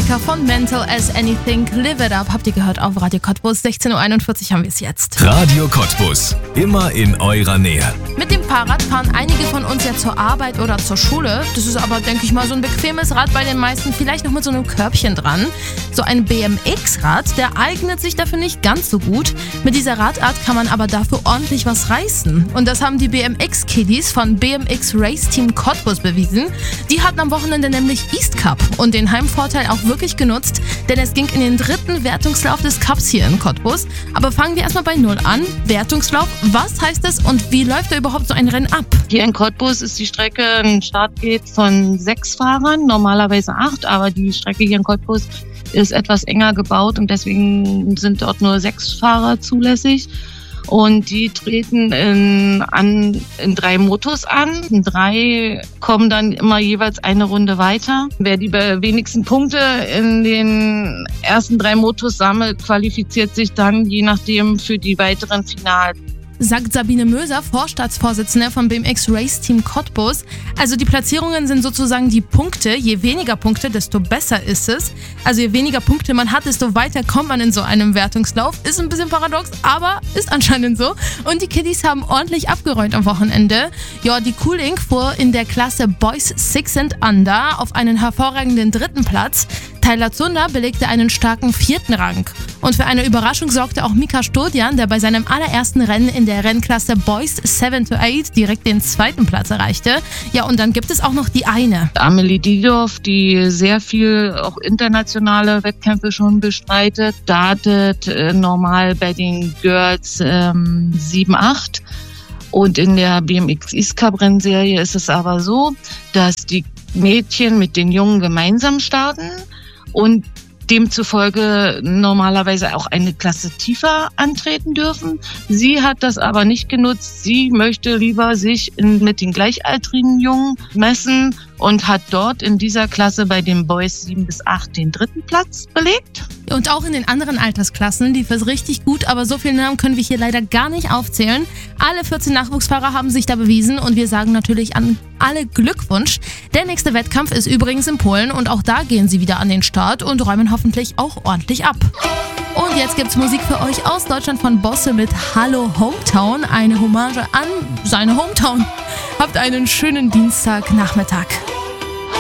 Klassiker von Mental as Anything, Live It Up, habt ihr gehört auf Radio Cottbus. 16.41 Uhr haben wir es jetzt. Radio Cottbus, immer in eurer Nähe. Mit dem Fahrrad fahren einige von uns ja zur Arbeit oder zur Schule. Das ist aber, denke ich mal, so ein bequemes Rad bei den meisten, vielleicht noch mit so einem Körbchen dran. So ein BMX-Rad, der eignet sich dafür nicht ganz so gut. Mit dieser Radart kann man aber dafür ordentlich was reißen. Und das haben die BMX-Kiddies von BMX Race Team Cottbus bewiesen. Die hatten am Wochenende nämlich East Cup und den Heimvorteil auch wirklich genutzt, denn es ging in den 3. Wertungslauf des Cups hier in Cottbus. Aber fangen wir erstmal bei Null an. Wertungslauf, was heißt es und wie läuft da überhaupt so ein Rennen ab? Hier in Cottbus ist die Strecke, ein Start geht von 6 Fahrern, normalerweise 8, aber die Strecke hier in Cottbus ist etwas enger gebaut und deswegen sind dort nur 6 Fahrer zulässig. Und die treten in 3 Motos an. 3 kommen dann immer jeweils eine Runde weiter. Wer die wenigsten Punkte in den ersten 3 Motos sammelt, qualifiziert sich dann je nachdem für die weiteren Finals. Sagt Sabine Möser, Vorstandsvorsitzende vom BMX Race Team Cottbus. Also die Platzierungen sind sozusagen die Punkte. Je weniger Punkte, desto besser ist es. Also je weniger Punkte man hat, desto weiter kommt man in so einem Wertungslauf. Ist ein bisschen paradox, aber ist anscheinend so. Und die Kiddies haben ordentlich abgeräumt am Wochenende. Ja, die Cooling fuhr in der Klasse Boys 6 and Under auf einen hervorragenden 3. Platz. Tyler Zunder belegte einen starken 4. Rang. Und für eine Überraschung sorgte auch Mika Stodian, der bei seinem allerersten Rennen in der Rennklasse Boys 7 to 8 direkt den 2. Platz erreichte. Ja, und dann gibt es auch noch die eine. Amelie Diedorf, die sehr viel auch internationale Wettkämpfe schon bestreitet, startet normal bei den Girls 7-8. Und in der BMX East Cup Rennserie ist es aber so, dass die Mädchen mit den Jungen gemeinsam starten und demzufolge normalerweise auch eine Klasse tiefer antreten dürfen. Sie hat das aber nicht genutzt. Sie möchte lieber sich mit den gleichaltrigen Jungen messen und hat dort in dieser Klasse bei den Boys 7 bis 8 den 3. Platz belegt. Und auch in den anderen Altersklassen lief es richtig gut, aber so viele Namen können wir hier leider gar nicht aufzählen. Alle 14 Nachwuchsfahrer haben sich da bewiesen und wir sagen natürlich an alle Glückwunsch. Der nächste Wettkampf ist übrigens in Polen und auch da gehen sie wieder an den Start und räumen hoffentlich auch ordentlich ab. Und jetzt gibt's Musik für euch aus Deutschland von Bosse mit Hallo Hometown, eine Hommage an seine Hometown. Habt einen schönen Dienstagnachmittag.